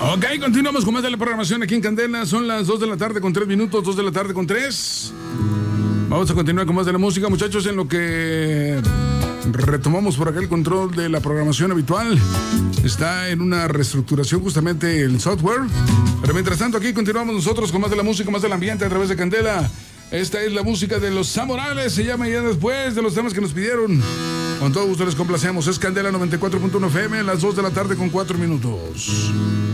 Ok, continuamos con más de la programación aquí en Candela. Son las 2 de la tarde con 3 minutos, 2 de la tarde con 3. Vamos a continuar con más de la música, muchachos, en lo que retomamos por acá el control de la programación habitual. Está en una reestructuración justamente el software. Pero mientras tanto aquí continuamos nosotros con más de la música, más del ambiente a través de Candela. Esta es la música de los Zamorales, se llama ya después de los temas que nos pidieron. Con todo gusto les complacemos. Es Candela 94.1 FM, las 2 de la tarde con 4 minutos.